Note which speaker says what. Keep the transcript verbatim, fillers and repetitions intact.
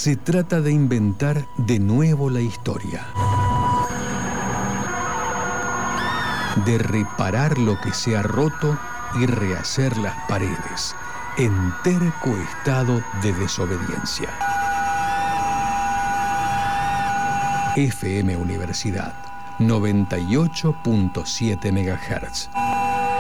Speaker 1: Se trata de inventar de nuevo la historia. De reparar lo que se ha roto y rehacer las paredes en terco estado de desobediencia. F M Universidad noventa y ocho punto siete megahertz.